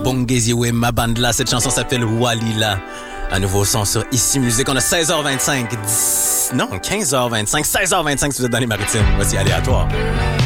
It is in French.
Bongeziwe Mabandla. Cette chanson s'appelle Walila. Un nouveau son sur Ici Musique. On a 16h25. 15h25. 16h25 si vous êtes dans les maritimes. Voici aléatoire.